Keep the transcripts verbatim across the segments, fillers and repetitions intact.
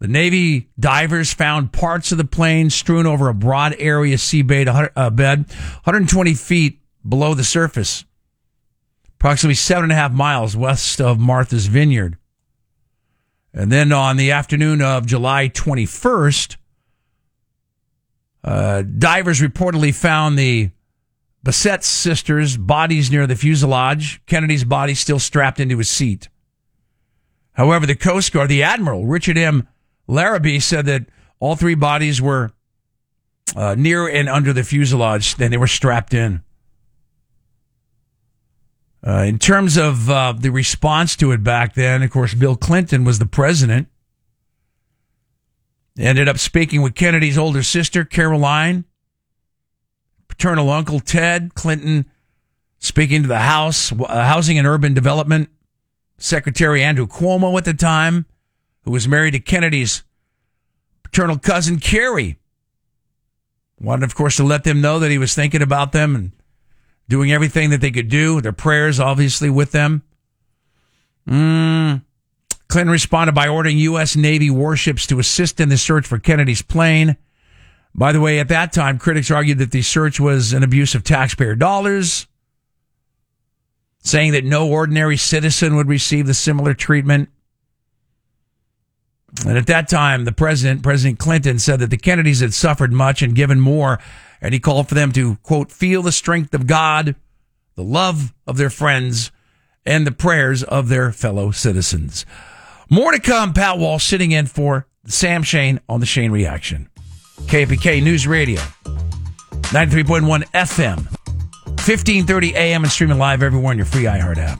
The Navy divers found parts of the plane strewn over a broad area seabed uh, bed, one hundred twenty feet below the surface, approximately seven and a half miles west of Martha's Vineyard. And then on the afternoon of July twenty-first, uh, divers reportedly found the Bassett sisters' bodies near the fuselage, Kennedy's body still strapped into his seat. However, the Coast Guard, the Admiral, Richard M. Larrabee, said that all three bodies were uh, near and under the fuselage, and they were strapped in. Uh, in terms of uh, the response to it back then, of course, Bill Clinton was the president. Ended up speaking with Kennedy's older sister, Caroline, paternal uncle, Ted Clinton, speaking to the House, uh, Housing and Urban Development Secretary Andrew Cuomo at the time, who was married to Kennedy's paternal cousin, Carrie. Wanted, of course, to let them know that he was thinking about them and doing everything that they could do. Their prayers, obviously, with them. Mm. Clinton responded by ordering U S. Navy warships to assist in the search for Kennedy's plane. By the way, at that time, critics argued that the search was an abuse of taxpayer dollars, saying that no ordinary citizen would receive the similar treatment. And at that time, the president, President Clinton, said that the Kennedys had suffered much and given more, and he called for them to, quote, feel the strength of God, the love of their friends, and the prayers of their fellow citizens. More to come. Pat Walsh sitting in for Sam Shane on The Shane Reaction. K P K News Radio, ninety-three point one F M, fifteen thirty A M, and streaming live everywhere on your free iHeart app.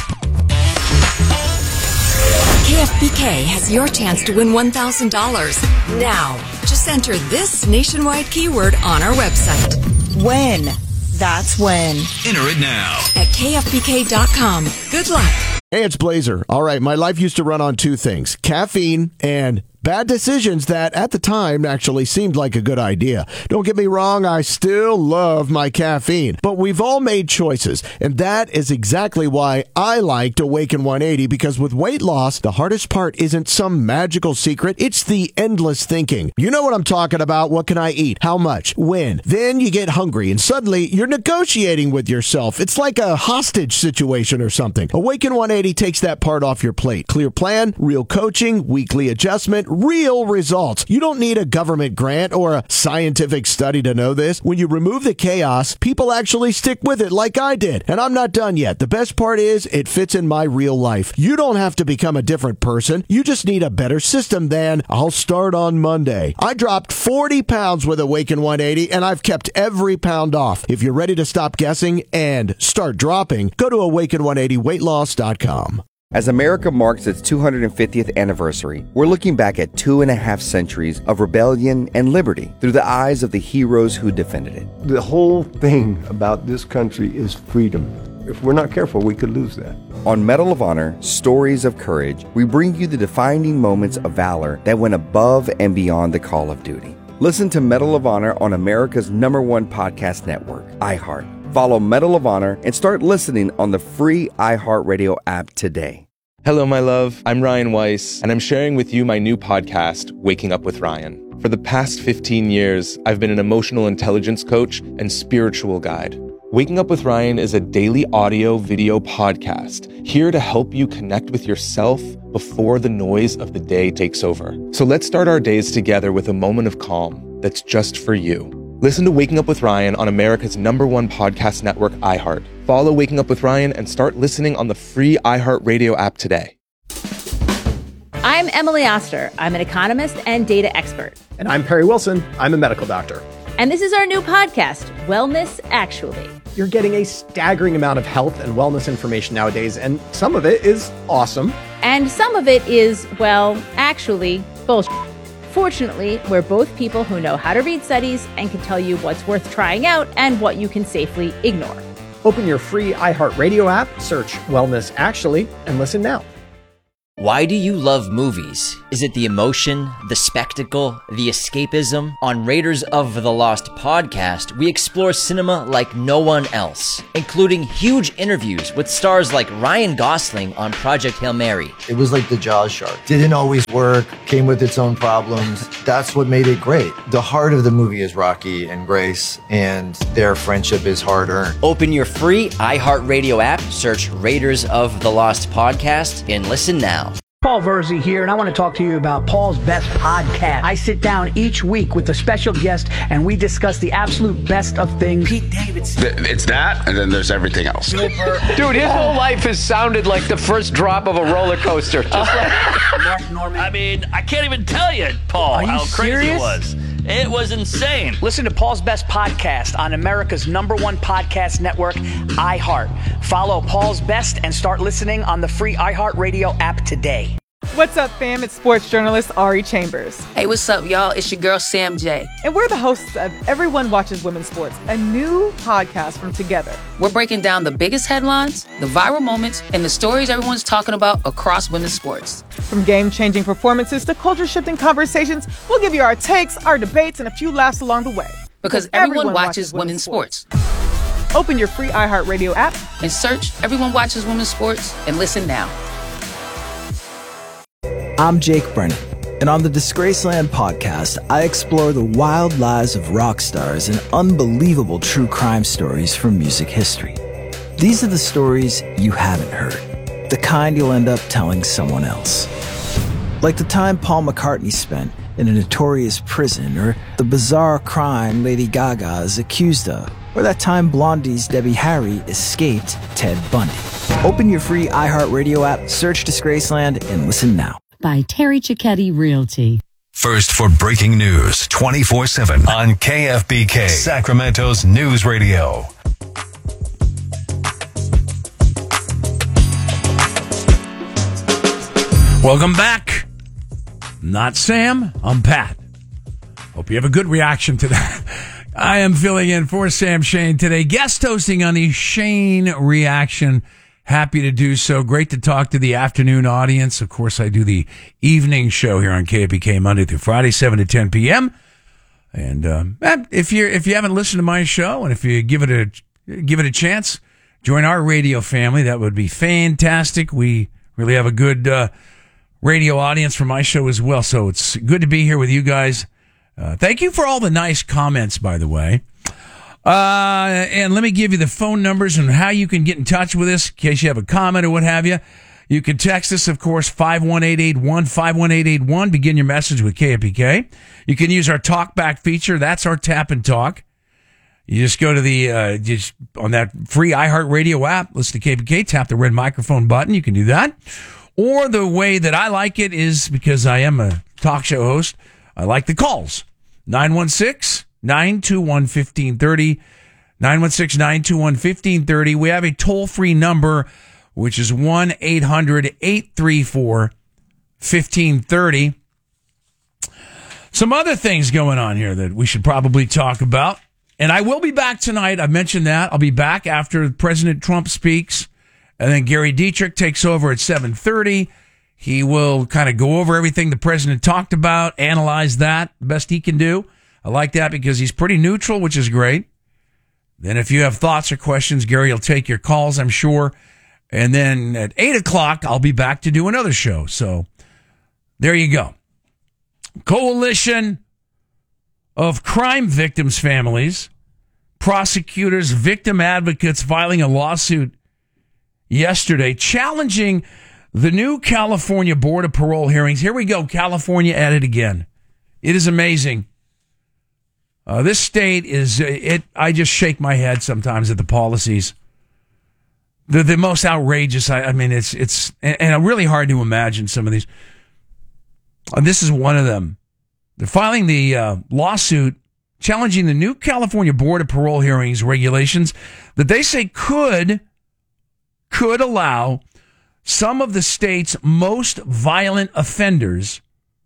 K F B K has your chance to win one thousand dollars. Now, just enter this nationwide keyword on our website. When. That's when. Enter it now At K F B K dot com. Good luck. Hey, it's Blazer. All right, my life used to run on two things, caffeine and bad decisions that at the time actually seemed like a good idea. Don't get me wrong, I still love my caffeine, but we've all made choices, and that is exactly why I liked Awaken one eighty, because with weight loss, the hardest part isn't some magical secret, it's the endless thinking. You know what I'm talking about. What can I eat? How much? When? Then you get hungry, and suddenly you're negotiating with yourself. It's like a hostage situation or something. Awaken one eighty takes that part off your plate. Clear plan, real coaching, weekly adjustment, real results. You don't need a government grant or a scientific study to know this. When you remove the chaos, people actually stick with it like I did. And I'm not done yet. The best part is it fits in my real life. You don't have to become a different person. You just need a better system than I'll start on Monday. I dropped forty pounds with Awaken one eighty, and I've kept every pound off. If you're ready to stop guessing and start dropping, go to awaken one eighty weight loss dot com. As America marks its two hundred fiftieth anniversary, we're looking back at two and a half centuries of rebellion and liberty through the eyes of the heroes who defended it. The whole thing about this country is freedom. If we're not careful, we could lose that. On Medal of Honor, Stories of Courage, we bring you the defining moments of valor that went above and beyond the call of duty. Listen to Medal of Honor on America's number one podcast network, iHeart. Follow Medal of Honor and start listening on the free iHeartRadio app today. Hello, my love. I'm Ryan Weiss, and I'm sharing with you my new podcast, Waking Up with Ryan. For the past fifteen years, I've been an emotional intelligence coach and spiritual guide. Waking Up with Ryan is a daily audio video podcast here to help you connect with yourself before the noise of the day takes over. So let's start our days together with a moment of calm that's just for you. Listen to Waking Up with Ryan on America's number one podcast network, iHeart. Follow Waking Up with Ryan and start listening on the free iHeartRadio app today. I'm Emily Oster. I'm an economist and data expert. And I'm Perry Wilson. I'm a medical doctor. And this is our new podcast, Wellness Actually. You're getting a staggering amount of health and wellness information nowadays, and some of it is awesome. And some of it is, well, actually, bullshit. Fortunately, we're both people who know how to read studies and can tell you what's worth trying out and what you can safely ignore. Open your free iHeartRadio app, search Wellness Actually, and listen now. Why do you love movies? Is it the emotion, the spectacle, the escapism? On Raiders of the Lost podcast, we explore cinema like no one else, including huge interviews with stars like Ryan Gosling on Project Hail Mary. It was like the Jaws shark. Didn't always work, came with its own problems. That's what made it great. The heart of the movie is Rocky and Grace, and their friendship is hard-earned. Open your free iHeartRadio app, search Raiders of the Lost podcast, and listen now. Paul Verzi here, and I want to talk to you about Paul's Best Podcast. I sit down each week with a special guest, and we discuss the absolute best of things. Pete Davidson. It's that, and then there's everything else. Dude, his whole life has sounded like the first drop of a roller coaster. Just like Mark Norman. I mean, I can't even tell you, Paul, how crazy serious? it was. It was insane. Listen to Paul's Best Podcast on America's number one podcast network, iHeart. Follow Paul's Best and start listening on the free iHeartRadio app today. What's up, fam? It's sports journalist Ari Chambers. Hey, what's up, y'all? It's your girl, Sam J. And we're the hosts of Everyone Watches Women's Sports, a new podcast from Together. We're breaking down the biggest headlines, the viral moments, and the stories everyone's talking about across women's sports. From game-changing performances to culture-shifting conversations, we'll give you our takes, our debates, and a few laughs along the way. Because, because everyone, everyone watches, watches women's sports. sports. Open your free iHeartRadio app and search Everyone Watches Women's Sports and listen now. I'm Jake Brennan, and on the Disgraceland podcast, I explore the wild lives of rock stars and unbelievable true crime stories from music history. These are the stories you haven't heard, the kind you'll end up telling someone else. Like the time Paul McCartney spent in a notorious prison, or the bizarre crime Lady Gaga is accused of, or that time Blondie's Debbie Harry escaped Ted Bundy. Open your free iHeartRadio app, search Disgraceland, and listen now. By Terry Cicchetti Realty. First for breaking news twenty-four seven on K F B K, Sacramento's news radio. Welcome back. Not Sam, I'm Pat. Hope you have a good reaction to that. I am filling in for Sam Shane today, guest hosting on the Shane Reaction. Happy to do so. Great to talk to the afternoon audience. Of course, I do the evening show here on K F B K Monday through Friday, seven to ten p.m. And um, if you if you haven't listened to my show, and if you give it a give it a chance, join our radio family. That would be fantastic. We really have a good uh, radio audience for my show as well. So it's good to be here with you guys. Uh, thank you for all the nice comments, by the way. Uh, and let me give you the phone numbers and how you can get in touch with us in case you have a comment or what have you. You can text us, of course, five one eight eight one, five one eight eight one. Begin your message with K F B K. You can use our talkback feature. That's our tap and talk. You just go to the, uh, just on that free iHeartRadio app, listen to K F B K, tap the red microphone button. You can do that. Or the way that I like it is because I am a talk show host, I like the calls. nine one six, nine two one, one five three zero. nine one six, nine two one, one five three zero. We have a toll-free number, which is one eight hundred, eight three four, one five three zero. Some other things going on here that we should probably talk about. And I will be back tonight. I mentioned that. I'll be back after President Trump speaks. And then Gary Dietrich takes over at seven thirty. He will kind of go over everything the president talked about, analyze that the best he can do. I like that because he's pretty neutral, which is great. Then if you have thoughts or questions, Gary will take your calls, I'm sure. And then at eight o'clock, I'll be back to do another show. So there you go. Coalition of crime victims' families, prosecutors, victim advocates filing a lawsuit yesterday challenging the new California Board of Parole hearings. Here we go. California at it again. It is amazing. Uh, this state is, it. I just shake my head sometimes at the policies. The the most outrageous. I, I mean, it's, it's, and, and really hard to imagine some of these. Uh, this is one of them. They're filing the uh, lawsuit challenging the new California Board of Parole hearings regulations that they say could, could allow some of the state's most violent offenders.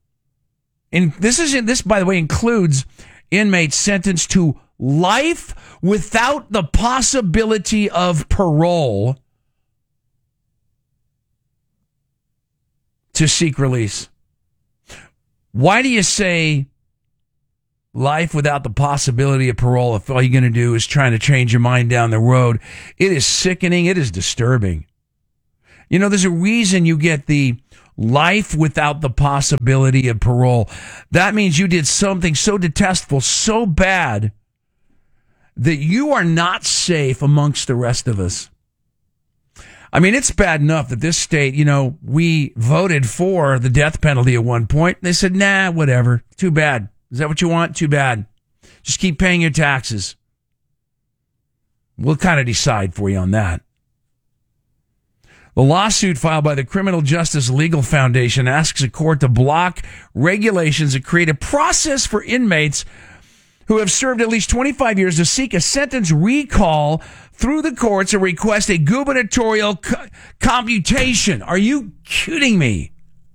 And this is, this, by the way, includes inmates sentenced to life without the possibility of parole to seek release. Why do you say life without the possibility of parole if all you're going to do is trying to change your mind down the road? It is sickening. It is disturbing. You know, there's a reason you get the life without the possibility of parole. That means you did something so detestable, so bad, that you are not safe amongst the rest of us. I mean, it's bad enough that this state, you know, we voted for the death penalty at one point. They said, nah, whatever. Too bad. Is that what you want? Too bad. Just keep paying your taxes. We'll kind of decide for you on that. The lawsuit filed by the Criminal Justice Legal Foundation asks a court to block regulations that create a process for inmates who have served at least twenty-five years to seek a sentence recall through the courts and request a gubernatorial co- commutation. Are you kidding me?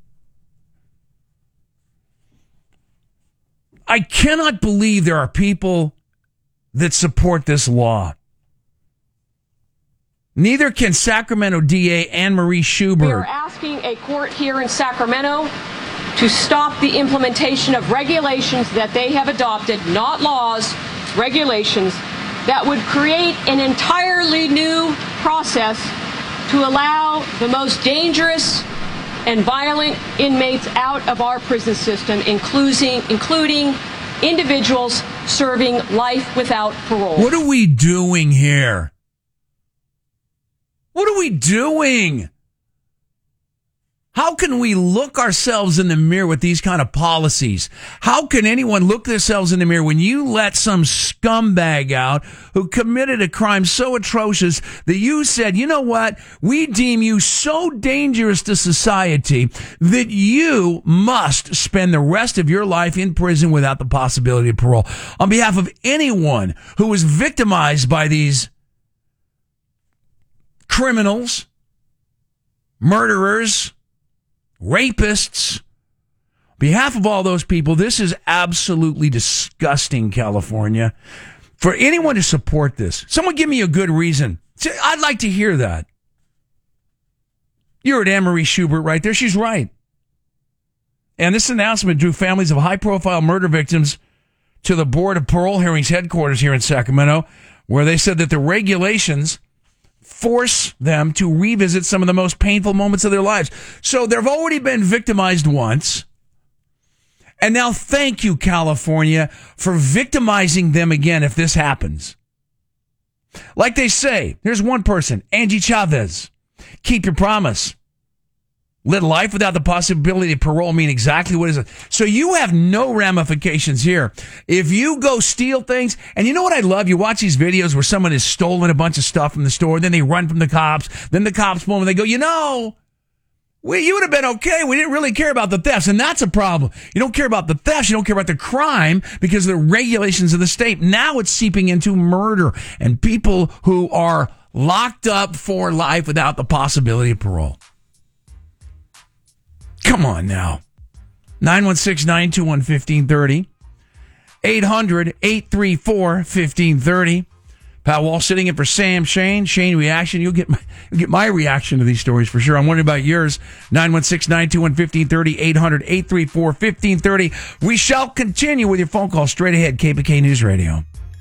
I cannot believe there are people that support this law. Neither can Sacramento D A Anne Marie Schubert. We are asking a court here in Sacramento to stop the implementation of regulations that they have adopted, not laws, regulations, that would create an entirely new process to allow the most dangerous and violent inmates out of our prison system, including, including individuals serving life without parole. What are we doing here? What are we doing? How can we look ourselves in the mirror with these kind of policies? How can anyone look themselves in the mirror when you let some scumbag out who committed a crime so atrocious that you said, you know what, we deem you so dangerous to society that you must spend the rest of your life in prison without the possibility of parole? On behalf of anyone who was victimized by these criminals, murderers, rapists, on behalf of all those people, this is absolutely disgusting, California. For anyone to support this, someone give me a good reason. I'd like to hear that. You're at Anne Marie Schubert right there. She's right. And this announcement drew families of high-profile murder victims to the Board of Parole Hearings headquarters here in Sacramento, where they said that the regulations force them to revisit some of the most painful moments of their lives. So they've already been victimized once. And now thank you, California, for victimizing them again if this happens. Like they say, here's one person, Angie Chavez. Keep your promise. Let life without the possibility of parole mean exactly what is it. So you have no ramifications here. If you go steal things, and you know what I love? You watch these videos where someone has stolen a bunch of stuff from the store, then they run from the cops, then the cops pull them, and they go, you know, we, you would have been okay. We didn't really care about the thefts, and that's a problem. You don't care about the thefts. You don't care about the crime because of the regulations of the state. Now it's seeping into murder and people who are locked up for life without the possibility of parole. Come on now. nine one six, nine two one, one five three zero. eight hundred, eight three four, one five three zero. Pat Wall sitting in for Sam Shane. Shane reaction. You'll get my, you'll get my reaction to these stories for sure. I'm wondering about yours. nine one six, nine two one, one five three zero. eight hundred, eight three four, one five three zero. We shall continue with your phone call straight ahead. K P K News Radio.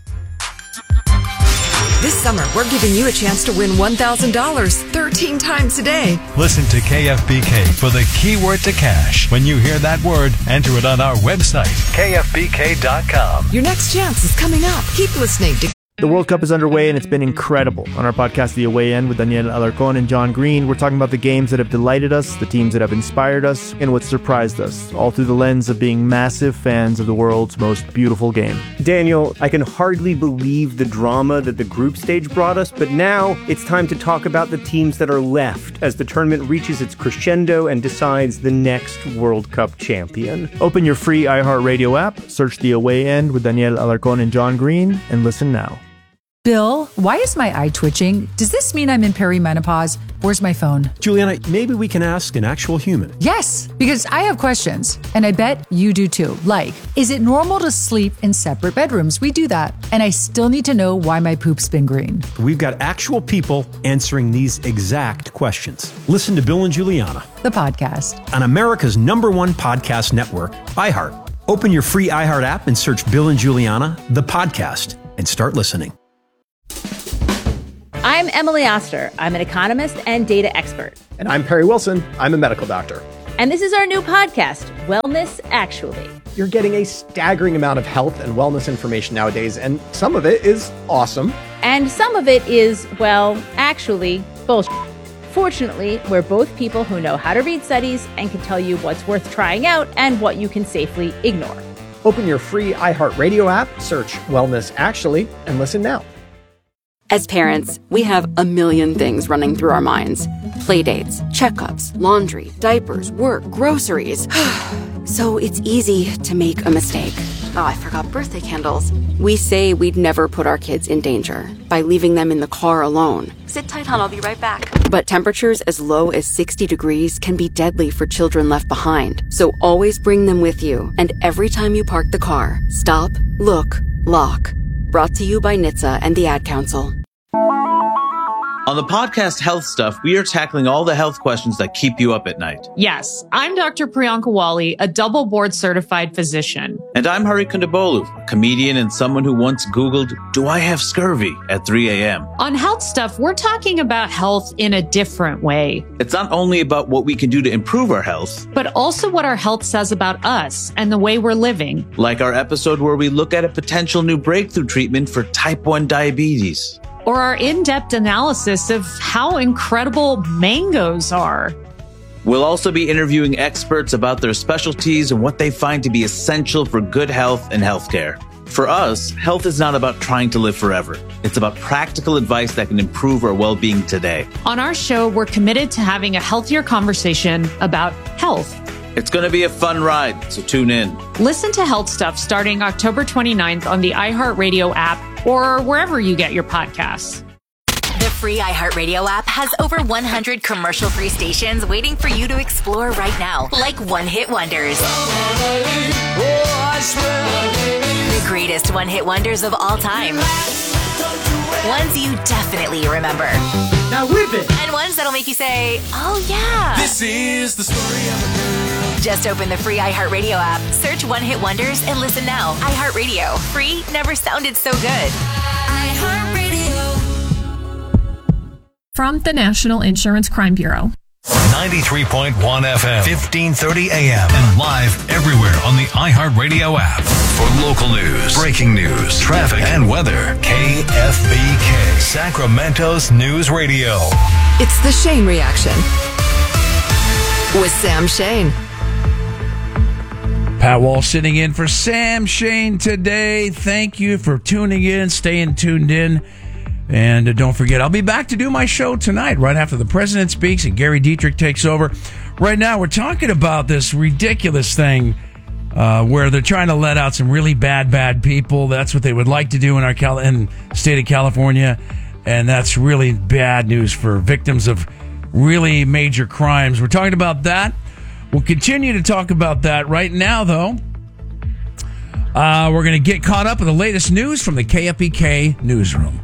This summer, we're giving you a chance to win one thousand dollars thirteen times a day. Listen to K F B K for the keyword to cash. When you hear that word, enter it on our website, K F B K dot com. Your next chance is coming up. Keep listening to The World Cup is underway, and it's been incredible. On our podcast, The Away End, with Daniel Alarcón and John Green, we're talking about the games that have delighted us, the teams that have inspired us, and what surprised us, all through the lens of being massive fans of the world's most beautiful game. Daniel, I can hardly believe the drama that the group stage brought us, but now it's time to talk about the teams that are left as the tournament reaches its crescendo and decides the next World Cup champion. Open your free iHeartRadio app, search The Away End with Daniel Alarcón and John Green, and listen now. Bill, why is my eye twitching? Does this mean I'm in perimenopause? Where's my phone? Juliana, maybe we can ask an actual human. Yes, because I have questions, and I bet you do too. Like, is it normal to sleep in separate bedrooms? We do that. And I still need to know why my poop's been green. We've got actual people answering these exact questions. Listen to Bill and Juliana, the podcast, on America's number one podcast network, iHeart. Open your free iHeart app and search Bill and Juliana, the podcast, and start listening. I'm Emily Oster. I'm an economist and data expert. And I'm Perry Wilson. I'm a medical doctor. And this is our new podcast, Wellness Actually. You're getting a staggering amount of health and wellness information nowadays, and some of it is awesome. And some of it is, well, actually, bullshit. Fortunately, we're both people who know how to read studies and can tell you what's worth trying out and what you can safely ignore. Open your free iHeartRadio app, search Wellness Actually, and listen now. As parents, we have a million things running through our minds. Playdates, checkups, laundry, diapers, work, groceries. So it's easy to make a mistake. Oh, I forgot birthday candles. We say we'd never put our kids in danger by leaving them in the car alone. Sit tight, hon, I'll be right back. But temperatures as low as sixty degrees can be deadly for children left behind. So always bring them with you. And every time you park the car, stop, look, lock. Brought to you by N H T S A and the Ad Council. On the podcast Health Stuff, we are tackling all the health questions that keep you up at night. Yes, I'm Doctor Priyanka Wali, a double board certified physician. And I'm Hari Kondabolu, a comedian and someone who once Googled, do I have scurvy at three a.m. On Health Stuff, we're talking about health in a different way. It's not only about what we can do to improve our health, but also what our health says about us and the way we're living. Like our episode where we look at a potential new breakthrough treatment for type one diabetes. Or our in-depth analysis of how incredible mangoes are. We'll also be interviewing experts about their specialties and what they find to be essential for good health and healthcare. For us, health is not about trying to live forever. It's about practical advice that can improve our well-being today. On our show, we're committed to having a healthier conversation about health. It's going to be a fun ride, so tune in. Listen to Health Stuff starting October twenty-ninth on the iHeartRadio app or wherever you get your podcasts. The free iHeartRadio app has over one hundred commercial-free stations waiting for you to explore right now, like one-hit wonders. The greatest one-hit wonders of all time. Ones you definitely remember. Now whip it! And ones that'll make you say, oh yeah. This is the story of a girl. Just open the free iHeartRadio app, search One Hit Wonders, and listen now. iHeartRadio. Free never sounded so good. iHeartRadio. From the National Insurance Crime Bureau. ninety-three point one F M, fifteen thirty A M, and live everywhere on the iHeartRadio app. For local news, breaking news, traffic, and weather, K F B K, Sacramento's News Radio. It's the Shane Reaction with Sam Shane. Pat Walsh sitting in for Sam Shane today. Thank you for tuning in, staying tuned in. And uh, don't forget, I'll be back to do my show tonight, right after the president speaks and Gary Dietrich takes over. Right now, we're talking about this ridiculous thing uh, where they're trying to let out some really bad, bad people. That's what they would like to do in our Cal- in the state of California. And that's really bad news for victims of really major crimes. We're talking about that. We'll continue to talk about that. Right now, though, uh, we're going to get caught up with the latest news from the K F B K newsroom.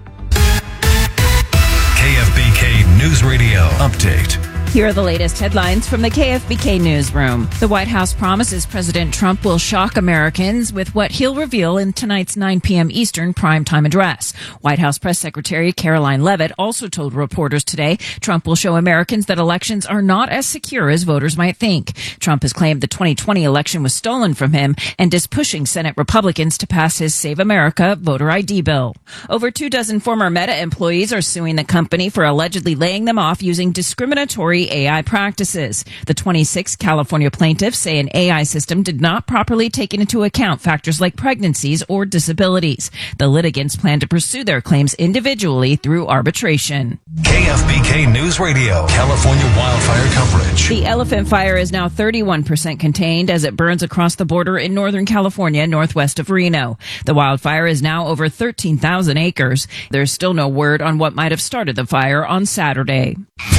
K F B K News Radio Update. Here are the latest headlines from the K F B K newsroom. The White House promises President Trump will shock Americans with what he'll reveal in tonight's nine p.m. Eastern primetime address. White House Press Secretary Caroline Leavitt also told reporters today Trump will show Americans that elections are not as secure as voters might think. Trump has claimed the twenty twenty election was stolen from him and is pushing Senate Republicans to pass his Save America voter I D bill. Over two dozen former Meta employees are suing the company for allegedly laying them off using discriminatory predatory A I practices. The twenty-six California plaintiffs say an A I system did not properly take into account factors like pregnancies or disabilities. The litigants plan to pursue their claims individually through arbitration. K F B K News Radio, California wildfire coverage. The Elephant Fire is now thirty-one percent contained as it burns across the border in Northern California, northwest of Reno. The wildfire is now over thirteen thousand acres. There's still no word on what might have started the fire on Saturday.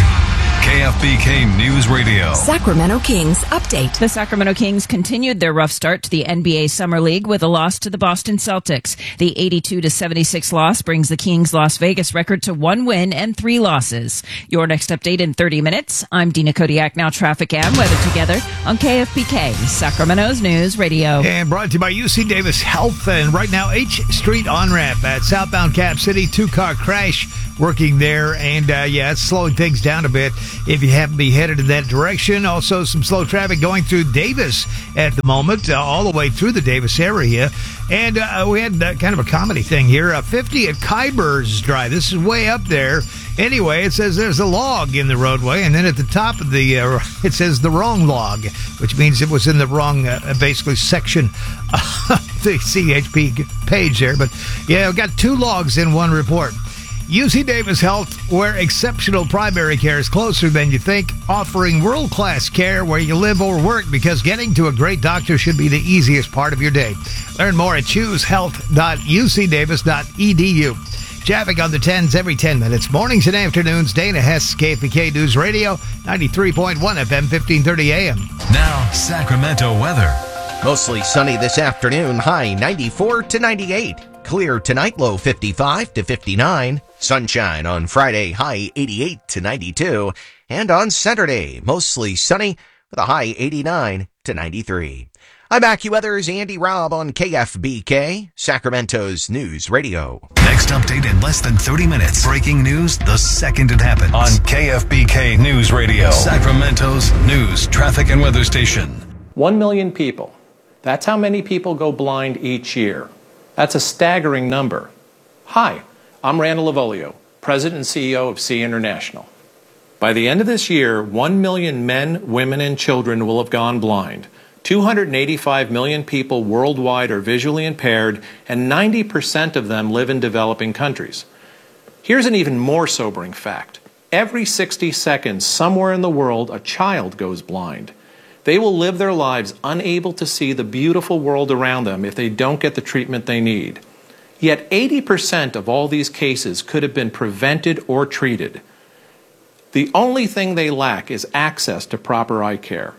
K F B K News Radio. Sacramento Kings update. The Sacramento Kings continued their rough start to the N B A Summer League with a loss to the Boston Celtics. The eighty-two to seventy-six loss brings the Kings' Las Vegas record to one win and three losses. Your next update in thirty minutes. I'm Dina Kodiak, now traffic and weather together on K F B K, Sacramento's News Radio. And brought to you by U C Davis Health. And right now, H Street on-ramp at southbound Cap City, two-car crash working there. And, uh, yeah, it's slowing things down a bit if you happen to be headed in that direction. Also, some slow traffic going through Davis at the moment, uh, all the way through the Davis area. And uh, we had uh, kind of a comedy thing here. Uh, fifty at Kybers Drive. This is way up there. Anyway, it says there's a log in the roadway, and then at the top of the, uh, it says the wrong log, which means it was in the wrong, uh, basically, section of the C H P page there. But, yeah, we've got two logs in one report. U C Davis Health, where exceptional primary care is closer than you think, offering world-class care where you live or work, because getting to a great doctor should be the easiest part of your day. Learn more at choose health dot u c davis dot e d u. Traffic on the tens every ten minutes. Mornings and afternoons. Dana Hess, K F B K News Radio, ninety-three point one F M, fifteen thirty A M. Now, Sacramento weather. Mostly sunny this afternoon, high ninety-four to ninety-eight. Clear tonight, low fifty-five to fifty-nine. Sunshine on Friday, high eighty-eight to ninety-two. And on Saturday, mostly sunny with a high eighty-nine to ninety-three. I'm AccuWeather's Andy Robb on K F B K, Sacramento's News Radio. Next update in less than thirty minutes. Breaking news the second it happens. On K F B K News Radio, Sacramento's news, traffic, and weather station. One million people. That's how many people go blind each year. That's a staggering number. Hi, I'm Randall Lavolio, President and C E O of Sea International. By the end of this year, one million men, women, and children will have gone blind. two hundred eighty-five million people worldwide are visually impaired, and ninety percent of them live in developing countries. Here's an even more sobering fact. Every sixty seconds, somewhere in the world, a child goes blind. They will live their lives unable to see the beautiful world around them if they don't get the treatment they need. Yet eighty percent of all these cases could have been prevented or treated. The only thing they lack is access to proper eye care.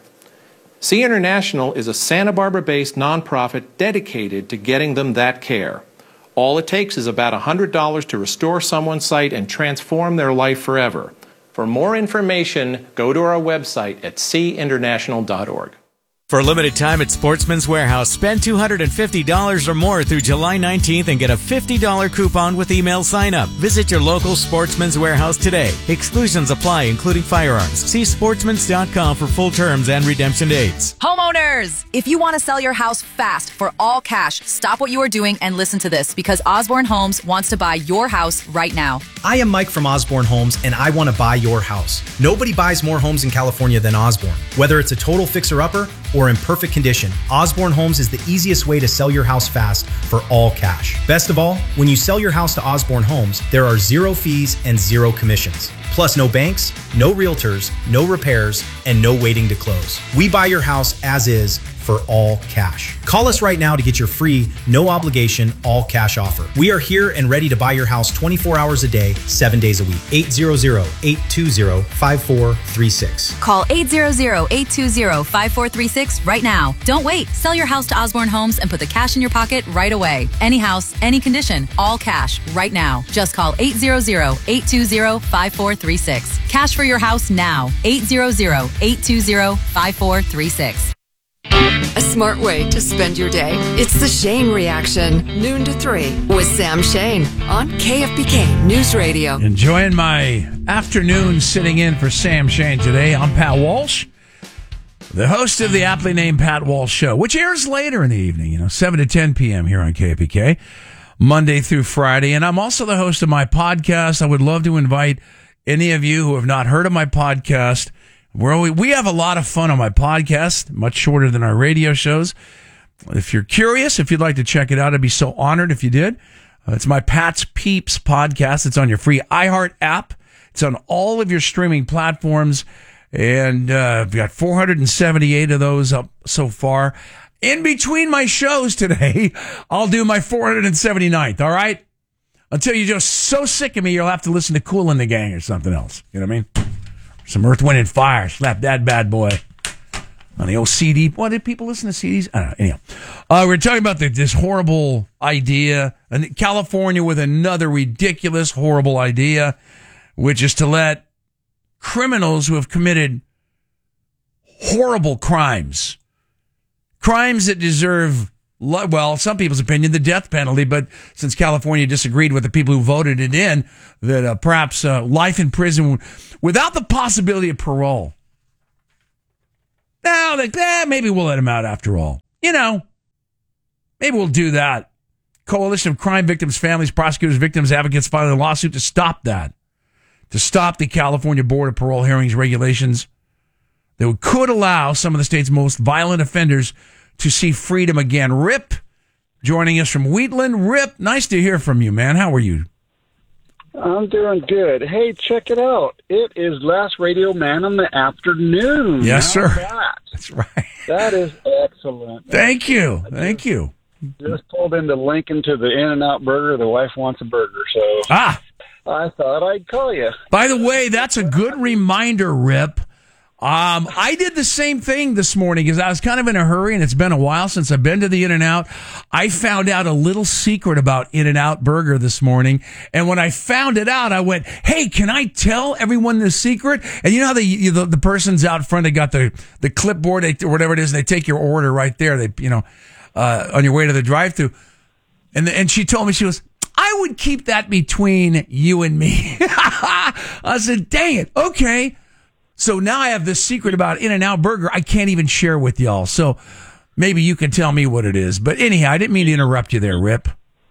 Sea International is a Santa Barbara-based nonprofit dedicated to getting them that care. All it takes is about one hundred dollars to restore someone's sight and transform their life forever. For more information, go to our website at sea international dot org. For a limited time at Sportsman's Warehouse, spend two hundred fifty dollars or more through July nineteenth and get a fifty dollars coupon with email sign-up. Visit your local Sportsman's Warehouse today. Exclusions apply, including firearms. See sportsmans dot com for full terms and redemption dates. Homeowners, if you want to sell your house fast for all cash, stop what you are doing and listen to this, because Osborne Homes wants to buy your house right now. I am Mike from Osborne Homes, and I want to buy your house. Nobody buys more homes in California than Osborne. Whether it's a total fixer-upper or in perfect condition, Osborne Homes is the easiest way to sell your house fast for all cash. Best of all, when you sell your house to Osborne Homes, there are zero fees and zero commissions. Plus no banks, no realtors, no repairs, and no waiting to close. We buy your house as is for all cash. Call us right now to get your free, no obligation, all cash offer. We are here and ready to buy your house twenty-four hours a day, seven days a week. eight hundred, eight two zero, five four three six. Call eight hundred, eight two zero, five four three six right now. Don't wait. Sell your house to Osborne Homes and put the cash in your pocket right away. Any house, any condition, all cash right now. Just call eight hundred, eight two zero, five four three six. Cash for your house now. eight hundred, eight two zero, five four three six. A smart way to spend your day. It's the Shane Reaction, noon to three, with Sam Shane on K F B K News Radio. Enjoying my afternoon sitting in for Sam Shane today. I'm Pat Walsh, the host of the aptly named Pat Walsh Show, which airs later in the evening, you know, seven to ten p.m. here on K F B K, Monday through Friday. And I'm also the host of my podcast. I would love to invite any of you who have not heard of my podcast, where we, we have a lot of fun on my podcast, much shorter than our radio shows. If you're curious, if you'd like to check it out, I'd be so honored if you did. Uh, it's my Pat's Peeps podcast. It's on your free iHeart app. It's on all of your streaming platforms. And uh, I've got four hundred seventy-eight of those up so far. In between my shows today, I'll do my four hundred seventy-ninth, all right? Until you're just so sick of me, you'll have to listen to Kool and the Gang or something else. You know what I mean? Some Earth, Wind, and Fire. Slap that bad boy on the old C D. What, did people listen to C Ds? I don't know. Anyhow, uh, we're talking about the, this horrible idea. And California with another ridiculous, horrible idea, which is to let criminals who have committed horrible crimes, crimes that deserve, well, some people's opinion, the death penalty, but since California disagreed with the people who voted it in, that uh, perhaps uh, life in prison without the possibility of parole. Now, like, eh, maybe we'll let him out after all. You know, maybe we'll do that. Coalition of Crime Victims, Families, Prosecutors, Victims, Advocates filed a lawsuit to stop that. To stop the California Board of Parole Hearings regulations that could allow some of the state's most violent offenders to see freedom again. Rip, joining us from Wheatland. Rip, nice to hear from you, man. How are you? I'm doing good. Hey, check it out. It is Last Radio Man in the afternoon. Yes, How's sir. That? That's right. That is excellent. Thank you. Thank you. Just pulled into Lincoln to the In-N-Out Burger. The wife wants a burger, so ah, I thought I'd call you. By the way, that's a good reminder, Rip. Um, I did the same thing this morning because I was kind of in a hurry, and it's been a while since I've been to the In-N-Out. I found out a little secret about In-N-Out Burger this morning, and when I found it out, I went, "Hey, can I tell everyone the secret?" And you know how the you, the, the person's out front, they got the the clipboard they, or whatever it is, and they take your order right there. They you know uh, on your way to the drive-thru, and and she told me, she goes, "I would keep that between you and me." I said, "Dang it, okay." So now I have this secret about In-N-Out Burger I can't even share with y'all. So maybe you can tell me what it is. But anyhow, I didn't mean to interrupt you there, Rip.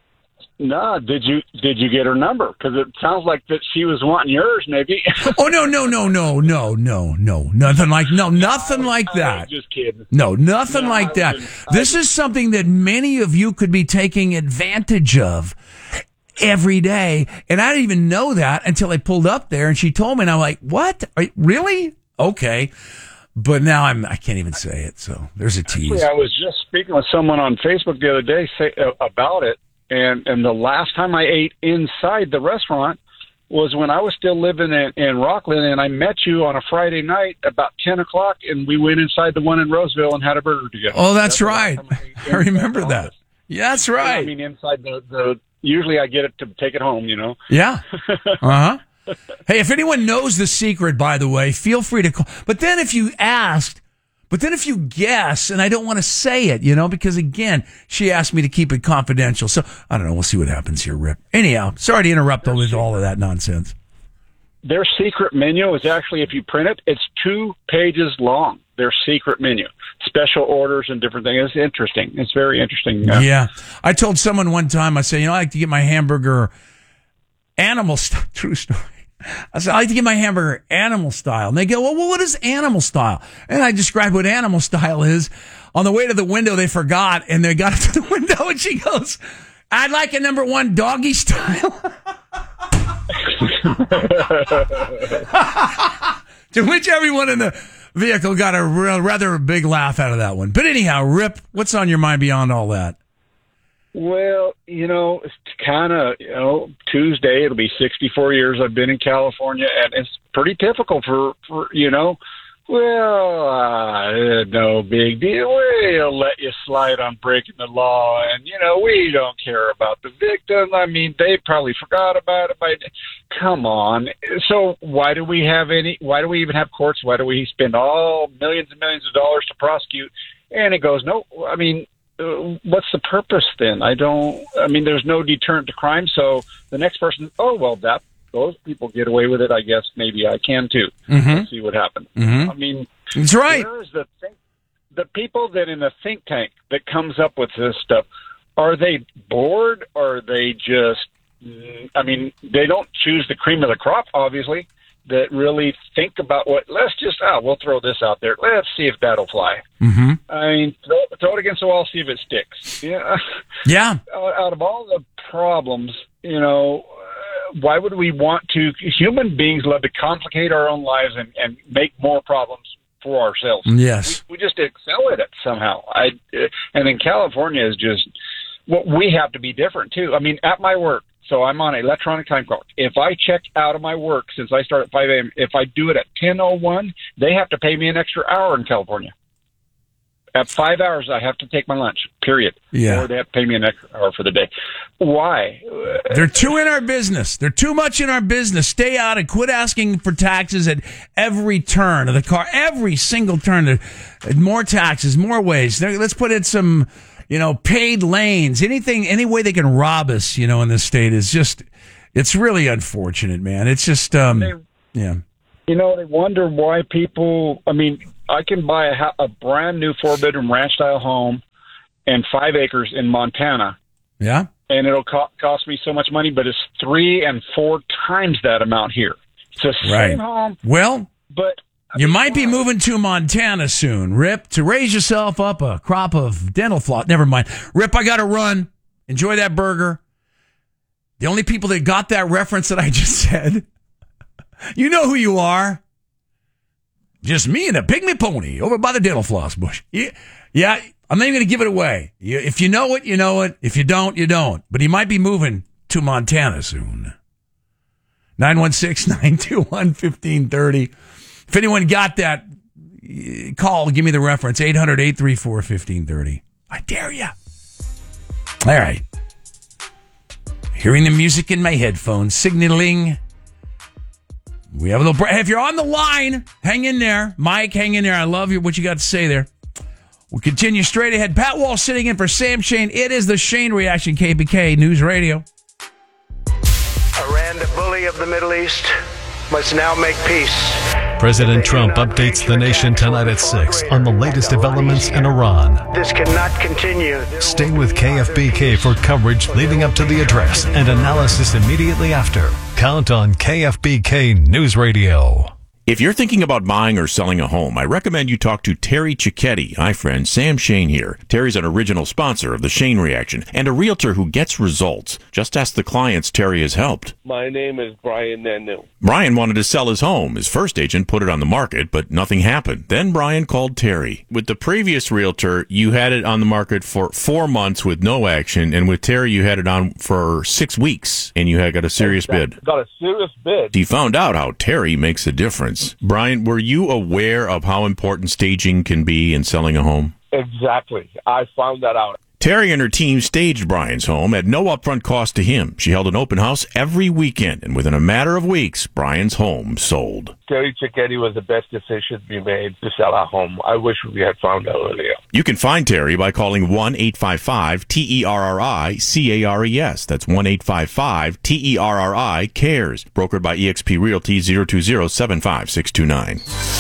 No, did you did you get her number? Because it sounds like that she was wanting yours, maybe. Oh no no no no no no no nothing like no nothing like that. Just kidding. No, nothing No, like I that. was just- This is something that many of you could be taking advantage of every day, and I didn't even know that until I pulled up there and she told me, and I'm like, "What? Are you, really? Okay." But now I'm I can't even say it. So there's a tease. Actually, I was just speaking with someone on Facebook the other day say, uh, about it, and and the last time I ate inside the restaurant was when I was still living in, in Rockland, and I met you on a Friday night about ten o'clock, and we went inside the one in Roseville and had a burger together. Oh, that's, that's the last right. time I ate I remember inside the that. office. Yeah, that's I right. mean, inside the, the usually I get it to take it home, you know. Yeah. Uh-huh. Hey, if anyone knows the secret, by the way, feel free to call. But then if you asked, but then if you guess, and I don't want to say it, you know, because again, she asked me to keep it confidential. So I don't know. We'll see what happens here, Rip. Anyhow, sorry to interrupt with all of that nonsense. Their secret menu is actually, if you print it, it's two pages long. Their secret menu, special orders and different things. It's interesting. It's very interesting. Uh, Yeah. I told someone one time, I said, you know, I like to get my hamburger animal style. True story. I said, I like to get my hamburger animal style. And they go, well, what is animal style? And I described what animal style is. On the way to the window, they forgot, and they got to the window, and she goes, I'd like a number one doggy style. To which everyone in the vehicle got a rather big laugh out of that one. But anyhow, Rip, what's on your mind beyond all that? Well, you know, it's kind of, you know, Tuesday, it'll be sixty-four years I've been in California, and it's pretty typical for, for you know, well, uh, no big deal. We'll let you slide on breaking the law, and, you know, we don't care about the victim. I mean, they probably forgot about it. By, come on. So why do we have any, why do we even have courts? Why do we spend all millions and millions of dollars to prosecute? And it goes, no, I mean, uh, what's the purpose then? I don't, I mean, there's no deterrent to crime. So the next person, oh, well, that, those people get away with it. I guess maybe I can too. Mm-hmm. Let's see what happens. Mm-hmm. I mean, that's right. Where is the think, the people that in the think tank that comes up with this stuff? Are they bored? Or are they just? I mean, they don't choose the cream of the crop, obviously. that really think about what, let's just, oh, we'll throw this out there. Let's see if that'll fly. Mm-hmm. I mean, throw, throw it against the wall, see if it sticks. Yeah. Yeah. Out, out of all the problems, you know, uh, why would we want to, human beings love to complicate our own lives and, and make more problems for ourselves. Yes. We, we just excel at it somehow. I, uh, and in California is just, what well, we have to be different too. I mean, at my work, so I'm on an electronic time clock. If I check out of my work, since I start at five a.m., if I do it at ten oh one, they have to pay me an extra hour in California. At five hours, I have to take my lunch, period. Yeah. Or they have to pay me an extra hour for the day. Why? They're too in our business. They're too much in our business. Stay out and quit asking for taxes at every turn of the car, every single turn. More taxes, more ways. Let's put in some... You know, paid lanes, anything, any way they can rob us, you know, in this state is just, it's really unfortunate, man. It's just, um, they, yeah. You know, they wonder why people, I mean, I can buy a, a brand new four bedroom ranch style home and five acres in Montana. Yeah. And it'll co- cost me so much money, but it's three and four times that amount here. It's the right. same home. Well, but. You might be moving to Montana soon, Rip, to raise yourself up a crop of dental floss. Never mind. Rip, I got to run. Enjoy that burger. The only people that got that reference that I just said, you know who you are. Just me and a pygmy pony over by the dental floss bush. Yeah, yeah I'm not even going to give it away. If you know it, you know it. If you don't, you don't. But he might be moving to Montana soon. nine one six, nine two one, one five three zero. If anyone got that, call, give me the reference, eight hundred, eight three four, one five three zero. I dare you. All right. Hearing the music in my headphones, signaling. We have a little break. If you're on the line, hang in there. Mike, hang in there. I love you, what you got to say there. We'll continue straight ahead. Pat Wall sitting in for Sam Shane. It is the Shane Reaction, K B K News Radio. Iran, the bully of the Middle East, must now make peace. President Trump updates the nation tonight at six on the latest developments in Iran. This cannot continue. Stay with K F B K for coverage leading up to the address and analysis immediately after. Count on K F B K News Radio. If you're thinking about buying or selling a home, I recommend you talk to Terry Cicchetti. Hi, friend. Sam Shane here. Terry's an original sponsor of the Shane Reaction and a realtor who gets results. Just ask the clients Terry has helped. My name is Brian Nanu. Brian wanted to sell his home. His first agent put it on the market, but nothing happened. Then Brian called Terry. With the previous realtor, you had it on the market for four months with no action, and with Terry, you had it on for six weeks, and you had got a serious exactly. bid. Got a serious bid. He found out how Terry makes a difference. Brian, were you aware of how important staging can be in selling a home? Exactly. I found that out. Terry and her team staged Brian's home at no upfront cost to him. She held an open house every weekend, and within a matter of weeks, Brian's home sold. Terry Cicchetti was the best decision we made to sell our home. I wish we had found out earlier. You can find Terry by calling one eight five five T E R R I C A R E S. That's one eight five five T E R R I CARES. Brokered by eXp Realty zero two zero, seven five six two nine.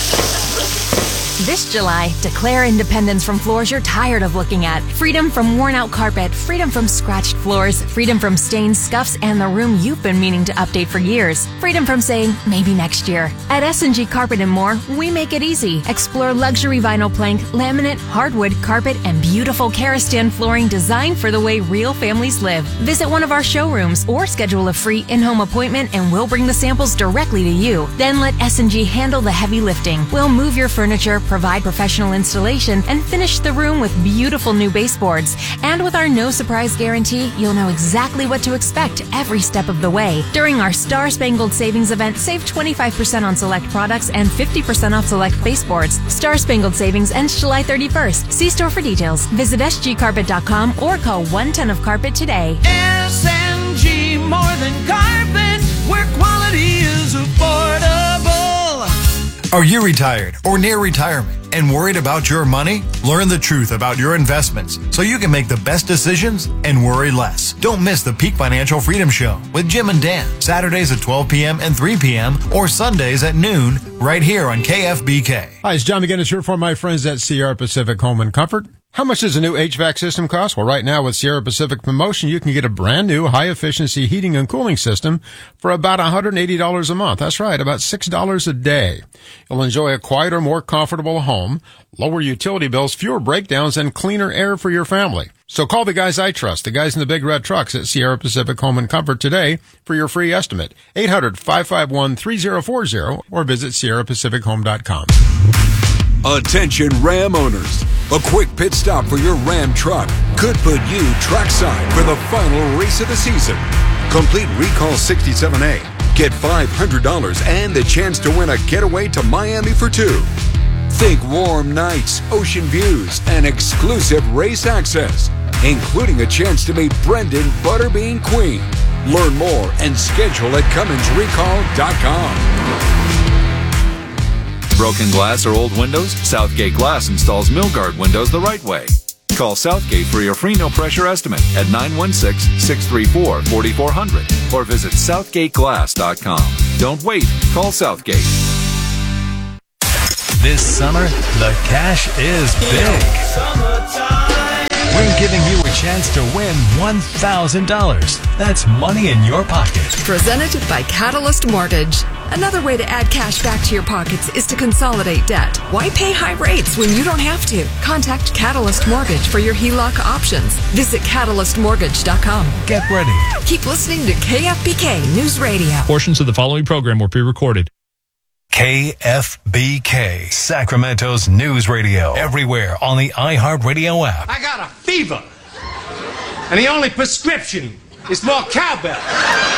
This July, declare independence from floors you're tired of looking at. Freedom from worn-out carpet, freedom from scratched floors, freedom from stains, scuffs, and the room you've been meaning to update for years. Freedom from saying, maybe next year. At S and G Carpet and More, we make it easy. Explore luxury vinyl plank, laminate, hardwood, carpet, and beautiful Karastan flooring designed for the way real families live. Visit one of our showrooms or schedule a free in-home appointment and we'll bring the samples directly to you. Then let S and G handle the heavy lifting. We'll move your furniture, provide professional installation, and finish the room with beautiful new baseboards. And with our no surprise guarantee, you'll know exactly what to expect every step of the way. During our Star Spangled Savings event, save twenty-five percent on select products and fifty percent off select baseboards. Star Spangled Savings ends July thirty-first. See store for details. Visit S G carpet dot com or call one ten of carpet today. S and G, more than carpet, where quality is affordable. Are you retired or near retirement and worried about your money? Learn the truth about your investments so you can make the best decisions and worry less. Don't miss the Peak Financial Freedom Show with Jim and Dan, Saturdays at twelve p.m. and three p.m. or Sundays at noon right here on K F B K. Hi, it's John McGinnis here for my friends at Sierra Pacific Home and Comfort. How much does a new H V A C system cost? Well, right now with Sierra Pacific promotion, you can get a brand new high-efficiency heating and cooling system for about one hundred eighty dollars a month. That's right, about six dollars a day. You'll enjoy a quieter, more comfortable home, lower utility bills, fewer breakdowns, and cleaner air for your family. So call the guys I trust, the guys in the big red trucks at Sierra Pacific Home and Comfort today for your free estimate. eight hundred, five five one, three zero four zero or visit sierra pacific home dot com. Attention Ram owners. A quick pit stop for your Ram truck could put you trackside for the final race of the season. Complete Recall sixty-seven A. Get five hundred dollars and the chance to win a getaway to Miami for two. Think warm nights, ocean views, and exclusive race access, including a chance to meet Brendan Butterbean Queen. Learn more and schedule at cummins recall dot com. Broken glass or old windows? Southgate Glass installs Milgard windows the right way. Call Southgate for your free no-pressure estimate at nine one six, six three four, four four zero zero or visit southgate glass dot com. Don't wait. Call Southgate. This summer, the cash is big. We're giving you a chance to win one thousand dollars. That's money in your pocket. Presented by Catalyst Mortgage. Another way to add cash back to your pockets is to consolidate debt. Why pay high rates when you don't have to? Contact Catalyst Mortgage for your H E L O C options. Visit catalyst mortgage dot com. Get ready. Keep listening to K F B K News Radio. Portions of the following program were pre-recorded. K F B K, Sacramento's news radio. Everywhere on the iHeartRadio app. I got a fever, and the only prescription is more cowbell.